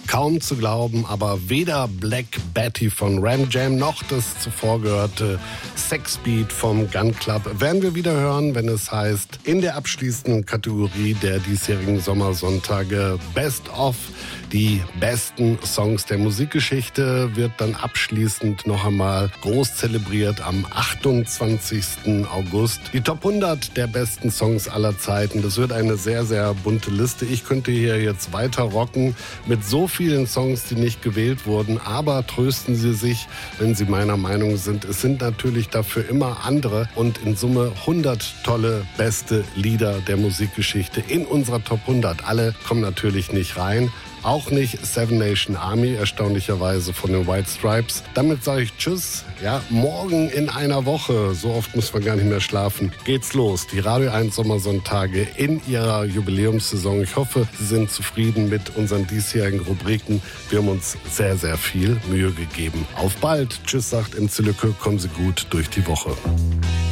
Kaum zu glauben, aber weder Black Betty von Ram Jam noch das zuvor gehörte Sexbeat vom Gun Club werden wir wieder hören, wenn es heißt, in der abschließenden Kategorie der diesjährigen Sommersonntage Best of. Die besten Songs der Musikgeschichte wird dann abschließend noch einmal groß zelebriert am 28. August. Die Top 100 der besten Songs aller Zeiten. Das wird eine sehr, sehr bunte Liste. Ich könnte hier jetzt weiter rocken mit so vielen Songs, die nicht gewählt wurden. Aber trösten Sie sich, wenn Sie meiner Meinung sind. Es sind natürlich dafür immer andere und in Summe 100 tolle, beste Lieder der Musikgeschichte in unserer Top 100. Alle kommen natürlich nicht rein. Auch nicht Seven Nation Army, erstaunlicherweise von den White Stripes. Damit sage ich Tschüss. Ja, morgen in einer Woche, so oft muss man gar nicht mehr schlafen, geht's los. Die Radio 1 Sommersonntage in ihrer Jubiläumssaison. Ich hoffe, Sie sind zufrieden mit unseren diesjährigen Rubriken. Wir haben uns sehr, sehr viel Mühe gegeben. Auf bald. Tschüss, sagt MC Lücke. Kommen Sie gut durch die Woche.